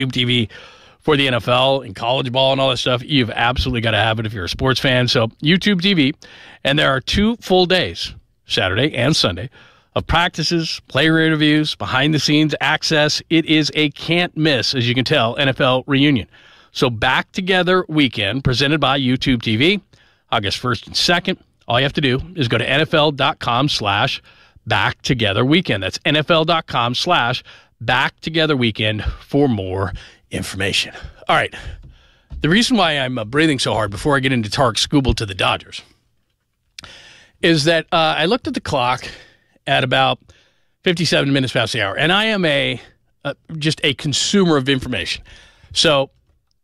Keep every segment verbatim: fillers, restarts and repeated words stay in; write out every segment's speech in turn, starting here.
T V for the N F L and college ball and all that stuff. You've absolutely got to have it if you're a sports fan. So YouTube T V, and there are two full days, Saturday and Sunday, of practices, player interviews, behind-the-scenes access. It is a can't-miss, as you can tell, N F L reunion. So Back Together Weekend, presented by YouTube T V, August first and second. All you have to do is go to nfl.com slash Back Together Weekend. That's nfl.com slash Back Together Weekend for more information. All right. The reason why I'm uh, breathing so hard before I get into Tarek Skubal to the Dodgers is that uh, I looked at the clock at about fifty-seven minutes past the hour, and I am a uh, just a consumer of information. So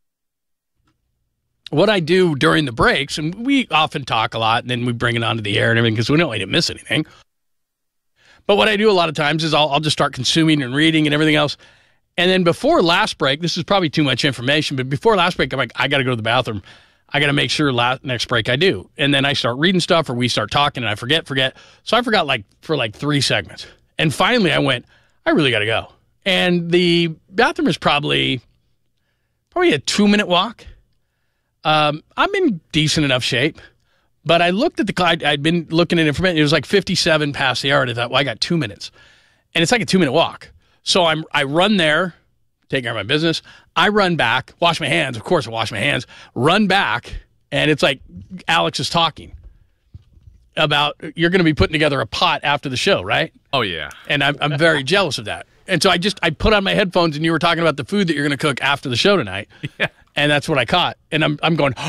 what I do during the breaks, and we often talk a lot, and then we bring it onto the air and everything because we don't want to miss anything. But what I do a lot of times is I'll, I'll just start consuming and reading and everything else. And then before last break, this is probably too much information, but before last break, I'm like, I got to go to the bathroom. I got to make sure last, next break I do. And then I start reading stuff or we start talking and I forget, forget. So I forgot like for like three segments. And finally I went, I really got to go. And the bathroom is probably, probably a two minute walk. Um, I'm in decent enough shape, but I looked at the clock. I'd been looking at information. It was like fifty-seven past the hour. And I thought, well, I got two minutes and it's like a two minute walk. So I'm, I run there, take care of my business. I run back, wash my hands. Of course, I wash my hands, run back. And it's like Alex is talking about, you're going to be putting together a pot after the show, right? Oh, yeah. And I'm, I'm very jealous of that. And so I just, I put on my headphones and you were talking about the food that you're going to cook after the show tonight. Yeah. And that's what I caught. And I'm, I'm going,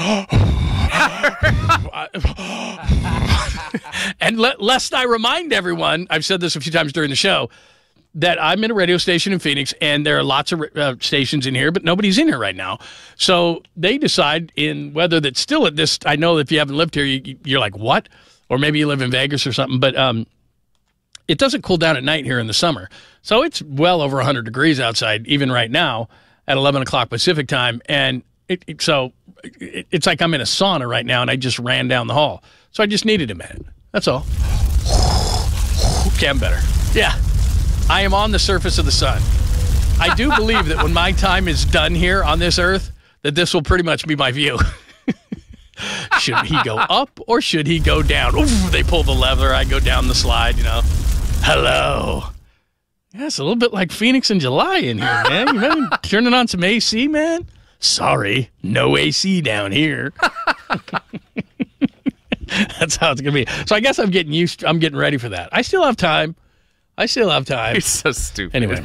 and le- lest I remind everyone, I've said this a few times during the show, that I'm in a radio station in Phoenix, and there are lots of uh, stations in here, but nobody's in here right now. So they decide in whether that's still at this. I know if you haven't lived here, you, you're like, what? Or maybe you live in Vegas or something, but um, it doesn't cool down at night here in the summer. So it's well over one hundred degrees outside, even right now at eleven o'clock Pacific time. And it, it, so it, it's like I'm in a sauna right now, and I just ran down the hall. So I just needed a minute. That's all. Okay, I'm better. Yeah. I am on the surface of the sun. I do believe that when my time is done here on this earth, that this will pretty much be my view. Should he go up or should he go down? Oof, they pull the lever. I go down the slide, you know. Hello. Yeah, it's a little bit like Phoenix in July in here, man. You remember turning on some A C, man? Sorry, no A C down here. That's how it's going to be. So I guess I'm getting used to, I'm getting ready for that. I still have time. I still have time. You're so stupid. Anyway,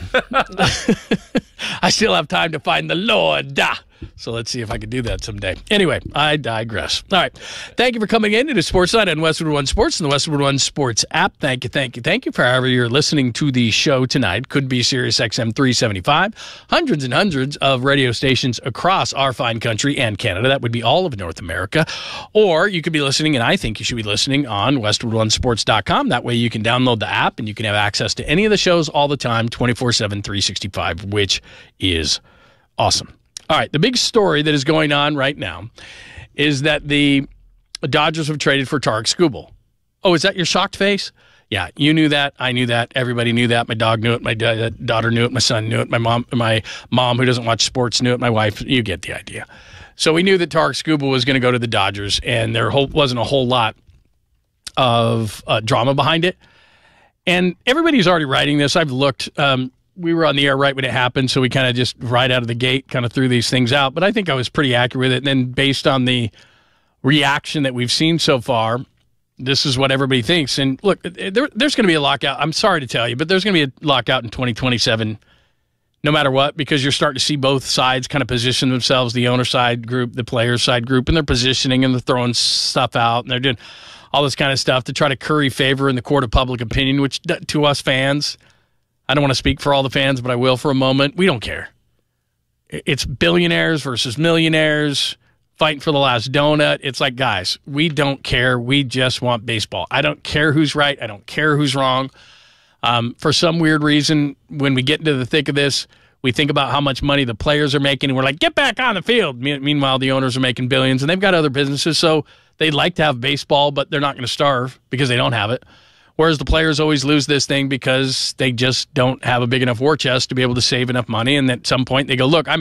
I still have time to find the Lord. So let's see if I can do that someday. Anyway, I digress. All right. Thank you for coming in to Sports Night on Westwood One Sports and the Westwood One Sports app. Thank you, thank you, thank you for however you're listening to the show tonight. Could be Sirius X M three seventy-five. Hundreds and hundreds of radio stations across our fine country and Canada. That would be all of North America. Or you could be listening, and I think you should be listening on westwood one sports dot com. That way you can download the app and you can have access to any of the shows all the time, twenty-four seven, three sixty-five, which is awesome. All right, the big story that is going on right now is that the Dodgers have traded for Tarek Skubal. Oh, is that your shocked face? Yeah, you knew that. I knew that. Everybody knew that. My dog knew it. My da- daughter knew it. My son knew it. My mom, my mom, who doesn't watch sports, knew it. My wife, you get the idea. So we knew that Tarek Skubal was going to go to the Dodgers, and there whole, wasn't a whole lot of uh, drama behind it. And everybody's already writing this. I've looked. Um, we were on the air right when it happened, so we kind of just right out of the gate kind of threw these things out. But I think I was pretty accurate with it. And then based on the reaction that we've seen so far, this is what everybody thinks. And look, there, there's going to be a lockout. I'm sorry to tell you, but there's going to be a lockout in twenty twenty-seven no matter what, because you're starting to see both sides kind of position themselves, the owner side group, the player side group, and they're positioning and they're throwing stuff out and they're doing all this kind of stuff to try to curry favor in the court of public opinion, which to us fans, I don't want to speak for all the fans, but I will for a moment. We don't care. It's billionaires versus millionaires fighting for the last donut. It's like, guys, we don't care. We just want baseball. I don't care who's right. I don't care who's wrong. Um, for some weird reason, when we get into the thick of this, we think about how much money the players are making, and we're like, get back on the field. Me- meanwhile, the owners are making billions, and they've got other businesses, so they'd like to have baseball, but they're not going to starve because they don't have it. Whereas the players always lose this thing because they just don't have a big enough war chest to be able to save enough money. And at some point they go, look, I'm